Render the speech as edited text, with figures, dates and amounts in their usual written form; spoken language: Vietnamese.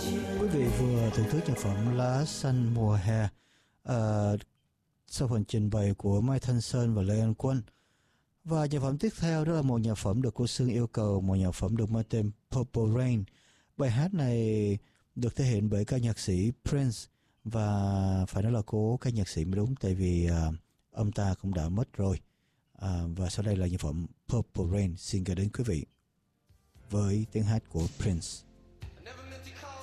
Quý vị vừa thưởng thức nhạc phẩm Lá Xanh Mùa Hè sau phần trình bày của Mai Thanh Sơn và Lê Anh Quân. Và nhạc phẩm tiếp theo đó là một nhạc phẩm được cô Sương yêu cầu, một nhạc phẩm được mang tên Purple Rain. Bài hát này được thể hiện bởi ca nhạc sĩ Prince, và phải nói là cố ca nhạc sĩ mới đúng, tại vì ông ta cũng đã mất rồi. Và sau đây là nhạc phẩm Purple Rain xin gửi đến quý vị với tiếng hát của Prince.